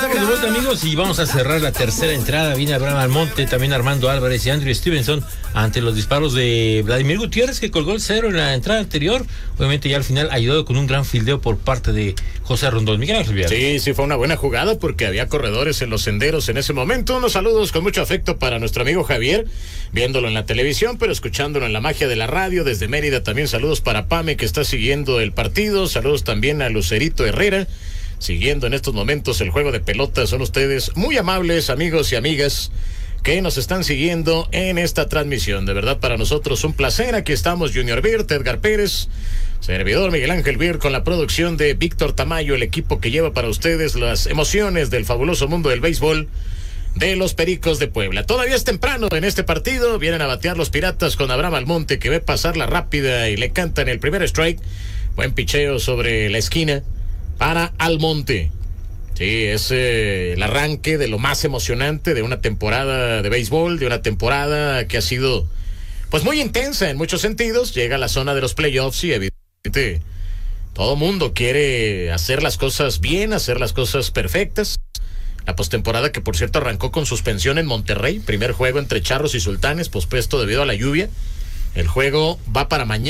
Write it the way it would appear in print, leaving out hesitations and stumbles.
estamos de vuelta, amigos, y vamos a cerrar la tercera entrada. Viene Abraham Almonte, también Armando Álvarez y Andrew Stevenson ante los disparos de Vladimir Gutiérrez, que colgó el cero en la entrada anterior. Obviamente ya al final ayudado con un gran fildeo por parte de José Rondón. Miguel Ángel Villar. Sí, fue una buena jugada porque había corredores en los senderos en ese momento. Unos saludos con mucho afecto para nuestro amigo Javier, viéndolo en la televisión, pero escuchándolo en la magia de la radio desde Mérida. También saludos para Pame, que está siguiendo el partido. Saludos también a Lucerito Herrera, siguiendo en estos momentos el juego de pelota. Son ustedes muy amables, amigos y amigas, que nos están siguiendo en esta transmisión. De verdad, para nosotros un placer. Aquí estamos Junior Birt, Edgar Pérez, servidor Miguel Ángel Birt, con la producción de Víctor Tamayo, el equipo que lleva para ustedes las emociones del fabuloso mundo del béisbol de los Pericos de Puebla. Todavía es temprano en este partido. Vienen a batear los Piratas con Abraham Almonte, que ve pasar la rápida y le cantan el primer strike. Buen picheo sobre la esquina para Almonte. Sí, es el arranque de lo más emocionante de una temporada de béisbol, de una temporada que ha sido pues muy intensa en muchos sentidos. Llega a la zona de los playoffs y evidentemente todo mundo quiere hacer las cosas bien, hacer las cosas perfectas. La postemporada, que por cierto arrancó con suspensión en Monterrey, primer juego entre Charros y Sultanes, pospuesto debido a la lluvia. El juego va para mañana.